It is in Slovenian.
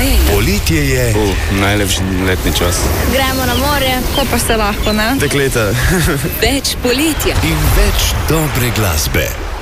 Poletje je najlepši letni čas. Gremo na morje, ko pa se lahko, ne? Dekleta. Več poletja in več dobre glasbe.